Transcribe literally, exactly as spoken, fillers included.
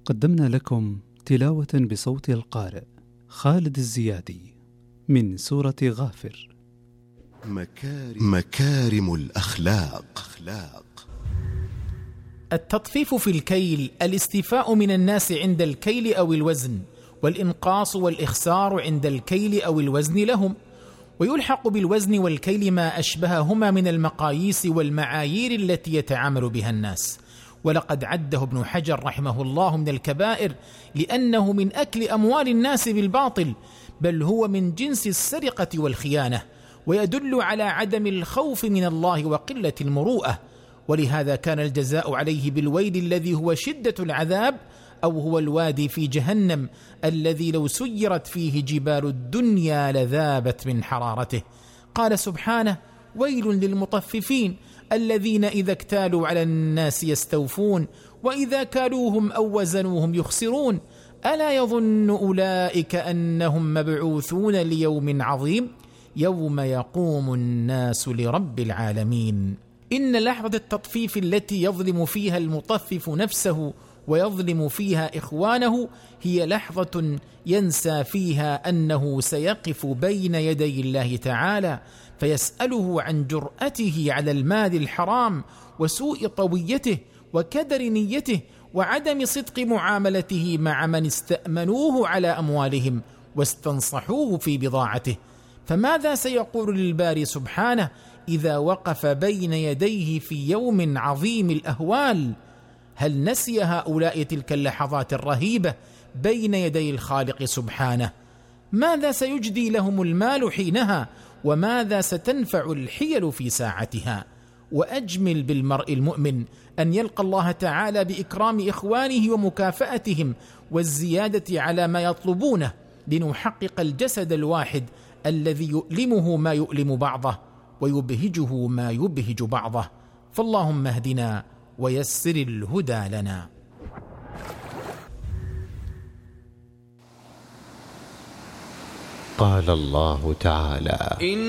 قدمنا لكم تلاوة بصوت القارئ خالد الزيادي من سورة غافر. مكارم, مكارم الأخلاق. التطفيف في الكيل الاستيفاء من الناس عند الكيل أو الوزن، والإنقاص والإخسار عند الكيل أو الوزن لهم، ويلحق بالوزن والكيل ما أشبههما من المقاييس والمعايير التي يتعامل بها الناس. ولقد عده ابن حجر رحمه الله من الكبائر لأنه من أكل أموال الناس بالباطل، بل هو من جنس السرقة والخيانة، ويدل على عدم الخوف من الله وقلة المروءة. ولهذا كان الجزاء عليه بالويل الذي هو شدة العذاب، أو هو الوادي في جهنم الذي لو سيرت فيه جبال الدنيا لذابت من حرارته. قال سبحانه: ويل للمطففين الذين إذا اكتالوا على الناس يستوفون وإذا كالوهم أو وزنوهم يخسرون ألا يظن أولئك أنهم مبعوثون ليوم عظيم يوم يقوم الناس لرب العالمين. إن لحظة التطفيف التي يظلم فيها المطفف نفسه ويظلم فيها إخوانه هي لحظة ينسى فيها أنه سيقف بين يدي الله تعالى فيسأله عن جرأته على المال الحرام وسوء طويته وكدر نيته وعدم صدق معاملته مع من استأمنوه على أموالهم واستنصحوه في بضاعته. فماذا سيقول للباري سبحانه إذا وقف بين يديه في يوم عظيم الأهوال؟ هل نسي هؤلاء تلك اللحظات الرهيبة بين يدي الخالق سبحانه؟ ماذا سيجدي لهم المال حينها؟ وماذا ستنفع الحيل في ساعتها؟ وأجمل بالمرء المؤمن أن يلقى الله تعالى بإكرام إخوانه ومكافأتهم والزيادة على ما يطلبونه لنحقق الجسد الواحد الذي يؤلمه ما يؤلم بعضه ويبهجه ما يبهج بعضه. فاللهم اهدنا ويسر الهدى لنا. قال الله تعالى: